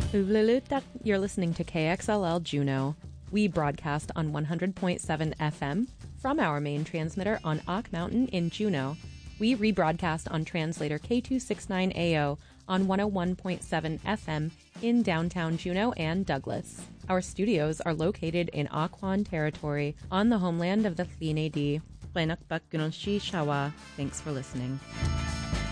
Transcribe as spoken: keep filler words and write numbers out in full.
Uvlulutak, you're listening to K X L L Juneau. We broadcast on one hundred point seven F M from our main transmitter on Ock Mountain in Juneau. We rebroadcast on translator K two sixty-nine A O on one oh one point seven F M in downtown Juneau and Douglas. Our studios are located in Occoquan territory on the homeland of the Tl'ineh Thanks for listening.